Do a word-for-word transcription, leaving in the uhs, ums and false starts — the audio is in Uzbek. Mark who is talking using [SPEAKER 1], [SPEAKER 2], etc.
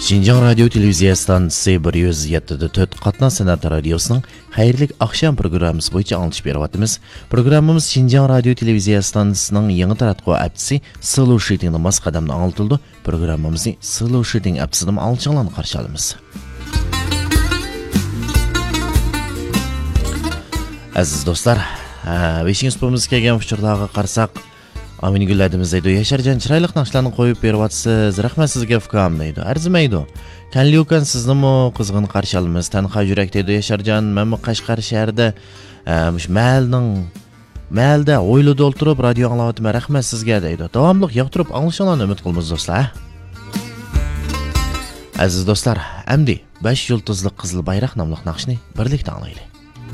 [SPEAKER 1] Şinjan Radyo Televiziya stansiyasi bir yuz yetti nöqta to'rt Qatna san'at radiosuning xayrli oqshom programmasi bo'yicha anglitib beryapmiz. Programmamiz Şinjan Radyo Televiziya stansiyasining yangi taratquv apsi Slow Shooting namas qadamda anglitildi. Programmamizni Slow Shooting appsidan alçıqlarni qarshi olamiz. Aziz do'stlar, beshinchi spomimizga kelgan uchurlarga qarsak, Amin gulladimiz deydi. Yaşarcan çıraylık naqshlarni qo'yib beryapsiz. Rahmat sizga fikam deydi. Arzimaydi. Kanliukan sizni mo qizg'in qarshi olamiz. Tanqa yurak deydi Yaşarcan. Men bu Qashqar shahrida mush mahalning mahalda o'ylida o'ltirib radio anglayapman. Rahmat sizga deydi. Davomli yoqtirib anglashinglarni umid qilamiz do'stlar. Aziz do'stlar, amdi besh yulduzli qizil bayroq nomli naqshni birlikda anglaylik.